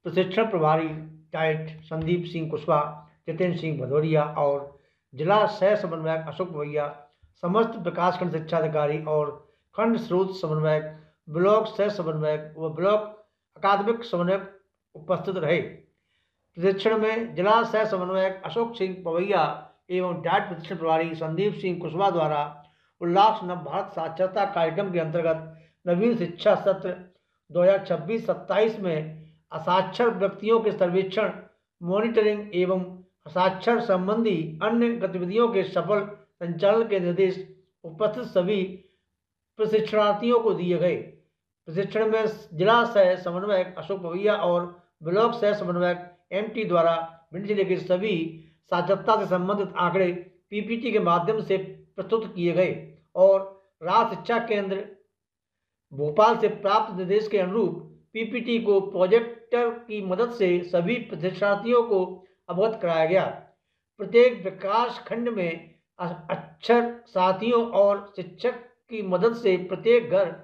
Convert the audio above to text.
प्रशिक्षण प्रभारी डाइट संदीप सिंह कुशवाहा, जितेंद्र सिंह भदौरिया और जिला सह समन्वयक अशोक भैया, समस्त विकासखंड शिक्षा अधिकारी और खंड स्रोत समन्वयक, ब्लॉक सह समन्वयक व ब्लॉक अकादमिक समन्वयक उपस्थित रहे। प्रशिक्षण में जिला सह समन्वयक अशोक सिंह पवैया एवं डाइट प्रशिक्षण प्रभारी संदीप सिंह कुशवाहा द्वारा उल्लास नव भारत साक्षरता कार्यक्रम के अंतर्गत नवीन शिक्षा सत्र 2026-27 में असाक्षर व्यक्तियों के सर्वेक्षण, मॉनिटरिंग एवं हस्ताक्षर संबंधी अन्य गतिविधियों के सफल संचालन के निर्देश उपस्थित सभी प्रशिक्षणार्थियों को दिए गए। प्रशिक्षण में जिला सह समन्वयक अशोक भैया और ब्लॉक सह समन्वयक एमटी द्वारा भिंड जिले के सभी साक्षरता से संबंधित आंकड़े पीपीटी के माध्यम से प्रस्तुत किए गए और राज्य शिक्षा केंद्र भोपाल से प्राप्त निर्देश के अनुरूप पीपीटी को प्रोजेक्टर की मदद से सभी प्रशिक्षणार्थियों को अवगत कराया गया। प्रत्येक विकास खंड में अक्षर साथियों और शिक्षक की मदद से प्रत्येक घर